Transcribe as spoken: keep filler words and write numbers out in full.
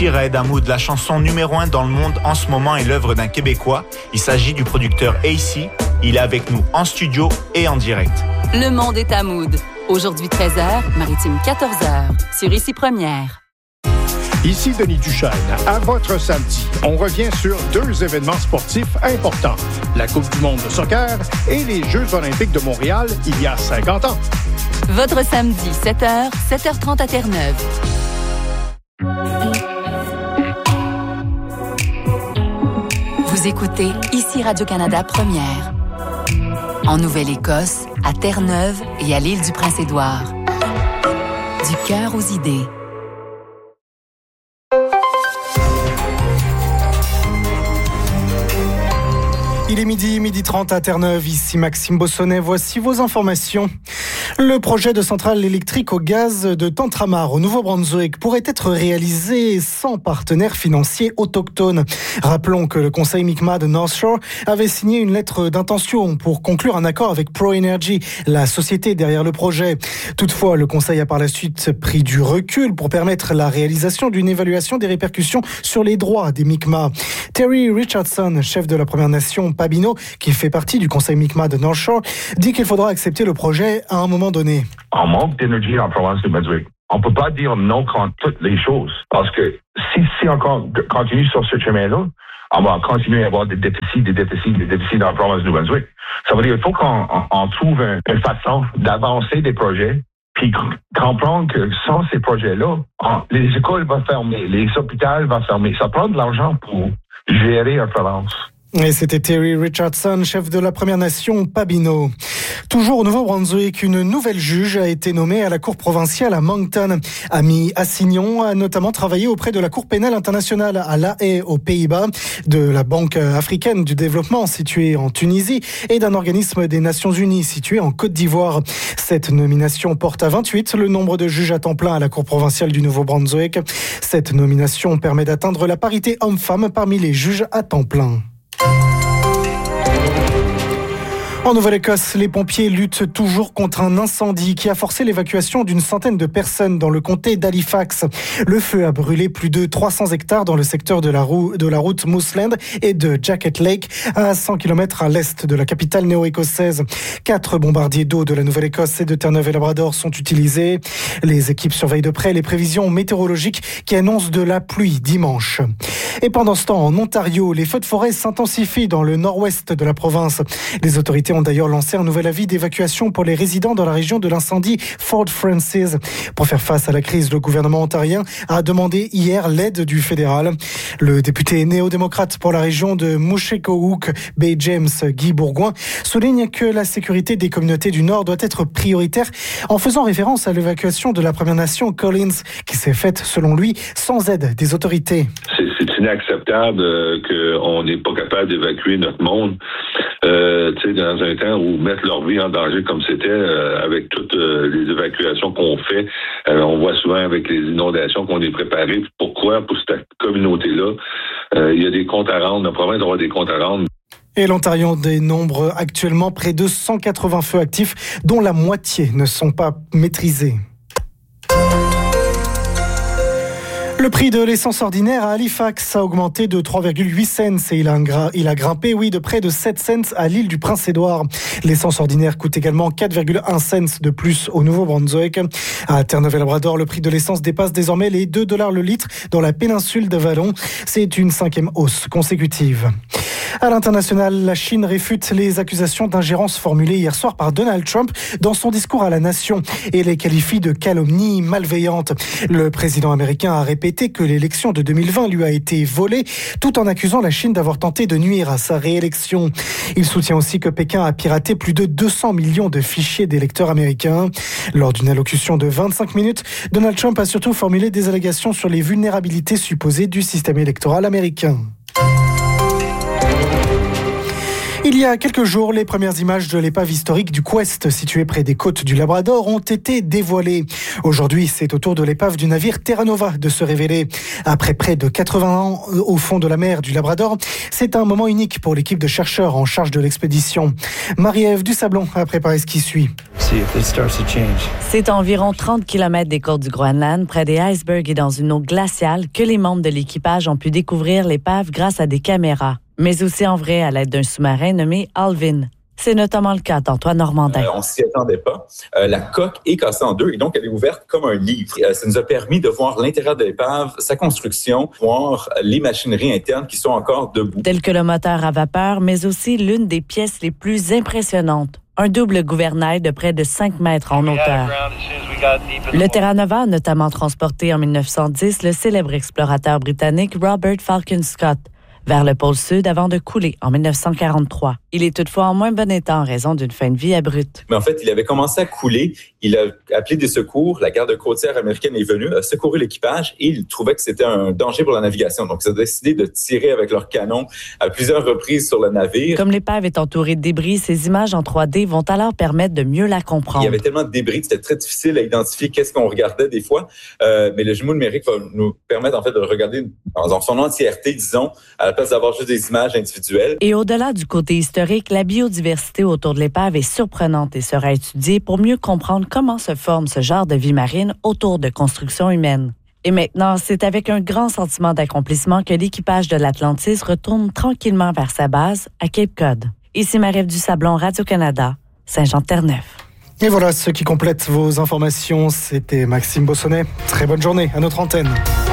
Si Raed Hamoud, la chanson numéro un dans le monde en ce moment est l'œuvre d'un Québécois. Il s'agit du producteur A C. Il est avec nous en studio et en direct. Le monde est Hamoud. Aujourd'hui treize heures, Maritime quatorze heures, sur Ici Première. Ici Denis Duchesne. À votre samedi, on revient sur deux événements sportifs importants. La Coupe du monde de soccer et les Jeux olympiques de Montréal il y a cinquante ans. Votre samedi, sept heures, sept heures trente à Terre-Neuve. Vous écoutez Ici Radio-Canada Première. En Nouvelle-Écosse, à Terre-Neuve et à l'île du Prince-Édouard. Du cœur aux idées. Il est midi, midi trente à Terre-Neuve. Ici Maxime Bossonnet. Voici vos informations. Le projet de centrale électrique au gaz de Tantramar, au Nouveau-Brunswick, pourrait être réalisé sans partenaire financier autochtone. Rappelons que le conseil Mi'kmaq de North Shore avait signé une lettre d'intention pour conclure un accord avec ProEnergy, la société derrière le projet. Toutefois, le conseil a par la suite pris du recul pour permettre la réalisation d'une évaluation des répercussions sur les droits des Mi'kmaq. Terry Richardson, chef de la Première Nation Pabino, qui fait partie du conseil Mi'kmaq de North Shore, dit qu'il faudra accepter le projet à un moment donné. On manque d'énergie en province de Brunswick. On ne peut pas dire non contre toutes les choses. Parce que si, si on continue sur ce chemin-là, on va continuer à avoir des déficits, des déficits, des déficits dans la province de Brunswick. Ça veut dire qu'il faut qu'on on, on trouve un, une façon d'avancer des projets, puis comprendre que sans ces projets-là, on, les écoles vont fermer, les hôpitaux vont fermer. Ça prend de l'argent pour gérer la province. Et c'était Terry Richardson, chef de la Première Nation Pabino. Toujours au Nouveau-Brunswick, une nouvelle juge a été nommée à la Cour provinciale à Moncton. Amy Assignon a notamment travaillé auprès de la Cour pénale internationale à La Haye, aux Pays-Bas, de la Banque africaine du développement située en Tunisie et d'un organisme des Nations Unies situé en Côte d'Ivoire. Cette nomination porte à vingt-huit le nombre de juges à temps plein à la Cour provinciale du Nouveau-Brunswick. Cette nomination permet d'atteindre la parité homme-femme parmi les juges à temps plein. En Nouvelle-Écosse, les pompiers luttent toujours contre un incendie qui a forcé l'évacuation d'une centaine de personnes dans le comté d'Halifax. Le feu a brûlé plus de trois cents hectares dans le secteur de la, roue, de la route Mooseland et de Jacket Lake, à cent kilomètres à l'est de la capitale néo-écossaise. Quatre bombardiers d'eau de la Nouvelle-Écosse et de Terre-Neuve et Labrador sont utilisés. Les équipes surveillent de près les prévisions météorologiques qui annoncent de la pluie dimanche. Et pendant ce temps, en Ontario, les feux de forêt s'intensifient dans le nord-ouest de la province. Les autorités ont d'ailleurs lancé un nouvel avis d'évacuation pour les résidents dans la région de l'incendie Fort Frances. Pour faire face à la crise, le gouvernement ontarien a demandé hier l'aide du fédéral. Le député néo-démocrate pour la région de Mushkegowuk, Bay James Guy Bourgoin, souligne que la sécurité des communautés du Nord doit être prioritaire en faisant référence à l'évacuation de la Première Nation Collins, qui s'est faite, selon lui, sans aide des autorités. C'est, c'est inacceptable euh, qu'on n'est pas capable d'évacuer notre monde. Euh, tu sais, dans un temps où mettre leur vie en danger comme c'était euh, avec toutes euh, les évacuations qu'on fait. Euh, on voit souvent avec les inondations qu'on est préparé. Pourquoi? Pour cette communauté-là, euh, il y a des comptes à rendre. La province doit avoir des comptes à rendre. Et l'Ontario dénombre actuellement près de cent quatre-vingts feux actifs, dont la moitié ne sont pas maîtrisés. Le prix de l'essence ordinaire à Halifax a augmenté de trois virgule huit cents et il a, gra- il a grimpé, oui, de près de sept cents à l'île du Prince-Édouard. L'essence ordinaire coûte également quatre virgule un cents de plus au Nouveau-Brunswick. À Terre-Neuve et Labrador, le prix de l'essence dépasse désormais les deux dollars le litre dans la péninsule d'Avalon. C'est une cinquième hausse consécutive. À l'international, la Chine réfute les accusations d'ingérence formulées hier soir par Donald Trump dans son discours à la nation et les qualifie de calomnie malveillante. Le président américain a répété que l'élection de deux mille vingt lui a été volée, tout en accusant la Chine d'avoir tenté de nuire à sa réélection. Il soutient aussi que Pékin a piraté plus de deux cents millions de fichiers d'électeurs américains. Lors d'une allocution de vingt-cinq minutes, Donald Trump a surtout formulé des allégations sur les vulnérabilités supposées du système électoral américain. Il y a quelques jours, les premières images de l'épave historique du Quest, située près des côtes du Labrador, ont été dévoilées. Aujourd'hui, c'est au tour de l'épave du navire Terra Nova de se révéler. Après près de quatre-vingts ans au fond de la mer du Labrador, c'est un moment unique pour l'équipe de chercheurs en charge de l'expédition. Marie-Ève Dusablon a préparé ce qui suit. C'est à environ trente kilomètres des côtes du Groenland, près des icebergs et dans une eau glaciale, que les membres de l'équipage ont pu découvrir l'épave grâce à des caméras, mais aussi en vrai à l'aide d'un sous-marin nommé Alvin. C'est notamment le cas d'Antoine Normandin. Euh, on s'y attendait pas. Euh, la coque est cassée en deux et donc elle est ouverte comme un livre. Euh, ça nous a permis de voir l'intérieur de l'épave, sa construction, voir les machineries internes qui sont encore debout. Tel que le moteur à vapeur, mais aussi l'une des pièces les plus impressionnantes. Un double gouvernail de près de cinq mètres en hauteur. Le Terra Nova a notamment transporté en mille neuf cent dix le célèbre explorateur britannique Robert Falcon Scott vers le pôle Sud avant de couler en mille neuf cent quarante-trois. Il est toutefois en moins bon état en raison d'une fin de vie abrupte. Mais en fait, il avait commencé à couler, il a appelé des secours, la garde côtière américaine est venue, a secouru l'équipage et il trouvait que c'était un danger pour la navigation. Donc, ils ont décidé de tirer avec leurs canons à plusieurs reprises sur le navire. Comme l'épave est entourée de débris, ces images en trois D vont alors permettre de mieux la comprendre. Il y avait tellement de débris que c'était très difficile à identifier qu'est-ce qu'on regardait des fois, euh, mais le jumeau numérique va nous permettre en fait de le regarder dans son entièreté, disons, à la place d'avoir juste des images individuelles. Et au-delà du côté historique, la biodiversité autour de l'épave est surprenante et sera étudiée pour mieux comprendre comment se forme ce genre de vie marine autour de constructions humaines. Et maintenant, c'est avec un grand sentiment d'accomplissement que l'équipage de l'Atlantis retourne tranquillement vers sa base à Cape Cod. Ici Marie-Ève Dusablon, Radio-Canada, Saint-Jean-de-Terre-Neuve. Et voilà ce qui complète vos informations. C'était Maxime Bossonnet. Très bonne journée à notre antenne.